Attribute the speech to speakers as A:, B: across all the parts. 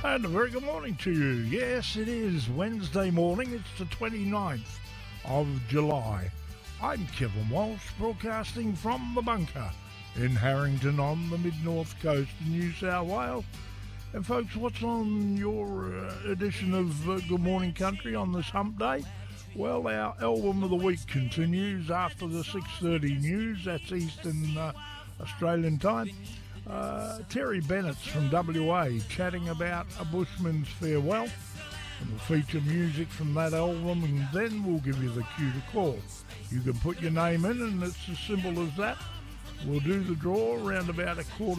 A: And a very good morning to you. Yes, it is Wednesday morning. It's the 29th of July. I'm Kevin Walsh, broadcasting from the bunker in Harrington on the mid-north coast of New South Wales. And folks, what's on your edition of Good Morning Country on this hump day? Well, our album of the week continues after the 6:30 news. That's Eastern Australian time. Terry Bennett's from WA chatting about A Bushman's Farewell, and we'll feature music from that album, and then we'll give you the cue to call. You can put your name in, and it's as simple as that. We'll do the draw around about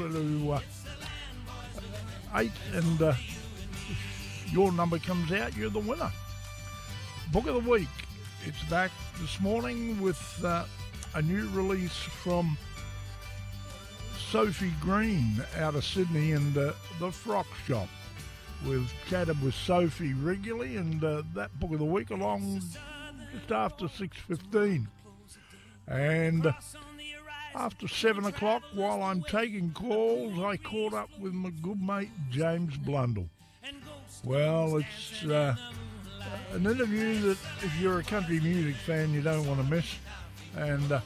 A: 7:45, and if your number comes out, you're the winner. Book of the week, it's back this morning with a new release from Sophie Green out of Sydney and the Frock Shop. We've chatted with Sophie regularly, and that book of the week along just after 6:15. And after 7 o'clock, while I'm taking calls, I caught up with my good mate James Blundell. Well, it's an interview that if you're a country music fan, you don't want to miss. And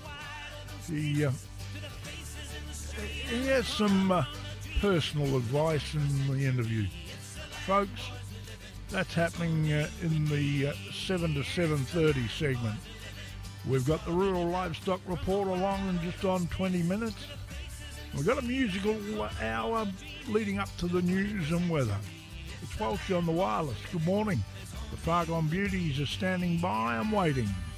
A: he has some personal advice in the interview. Folks, that's happening in the 7 to 7:30 segment. We've got the Rural Livestock Report along in just on 20 minutes. We've got a musical hour leading up to the news and weather. It's Walsh on the wireless. Good morning. The Fargon Beauties are standing by and waiting.